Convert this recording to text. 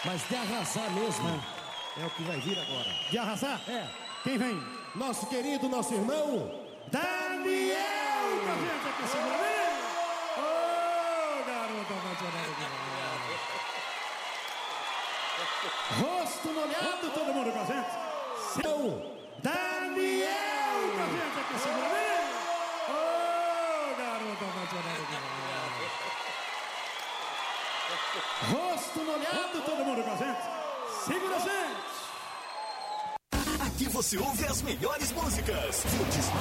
Mas de arrasar mesmo. É o que vai vir agora. De arrasar? É. Quem vem? Nosso querido, nosso irmão, Daniel! Tá vendo aqui, segura aí? Ô, garoto apaixonado demais. Rosto molhado, todo mundo com a gente. Não. Daniel! Tá vendo aqui, segura aí? Ô, garoto apaixonado demais. Rosto molhado, todo mundo com a gente. Segura a gente! Aqui você ouve as melhores músicas.